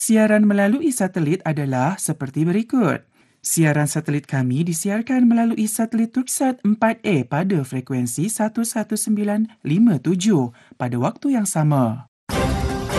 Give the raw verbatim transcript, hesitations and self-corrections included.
Siaran melalui satelit adalah seperti berikut. Siaran satelit kami disiarkan melalui satelit Turksat empat A pada frekuensi seribu sembilan ratus lima puluh tujuh pada waktu yang sama.